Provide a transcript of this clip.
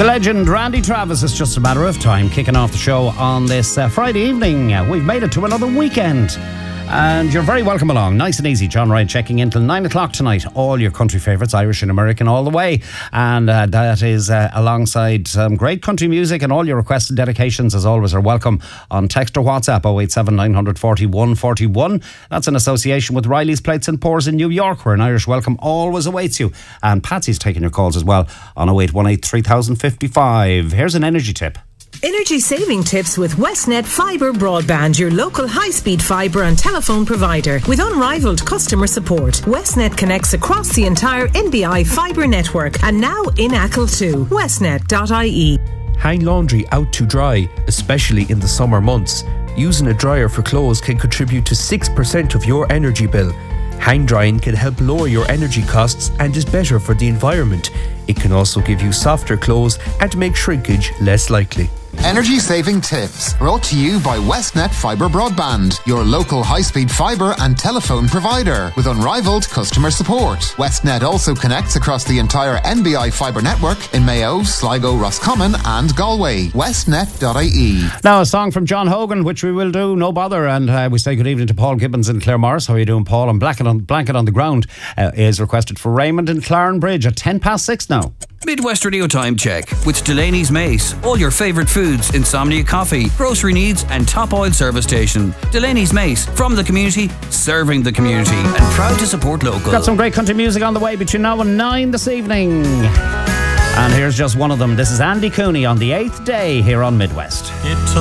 The legend Randy Travis. It's just a matter of time. Kicking off the show on this Friday evening. We've made it to another weekend. And you're very welcome along. Nice and easy. John Ryan checking in till 9 o'clock tonight. All your country favourites, Irish and American, all the way. And that is alongside some great country music. And all your requests and dedications, as always, are welcome on text or WhatsApp 087 940 141. That's in association with Riley's Plates and Pours in New York, where an Irish welcome always awaits you. And Patsy's taking your calls as well on 0818 3055. Here's an energy tip. Energy saving tips with Westnet Fibre Broadband, your local high-speed fibre and telephone provider. With unrivaled customer support, Westnet connects across the entire NBI fibre network and now in Achill too. Westnet.ie. Hang laundry out to dry, especially in the summer months. Using a dryer for clothes can contribute to 6% of your energy bill. Hang drying can help lower your energy costs and is better for the environment. It can also give you softer clothes and make shrinkage less likely. Energy saving tips brought to you by Westnet Fibre Broadband, your local high-speed fibre and telephone provider with unrivaled customer support. Westnet also connects across the entire NBI fibre network in Mayo, Sligo, Roscommon and Galway. Westnet.ie. Now a song from John Hogan, which we will do, no bother. And we say good evening to Paul Gibbons and Claire Morris. How are you doing, Paul? And Blanket on the Ground is requested for Raymond in Clarenbridge at 6:10 now. Midwest Radio Time Check with Delaney's Mace. All your favourite foods, insomnia coffee, grocery needs and top oil service station. Delaney's Mace, from the community, serving the community and proud to support local. Got some great country music on the way between now and 9 this evening. And here's just one of them. This is Andy Cooney on the 8th day here on Midwest. It took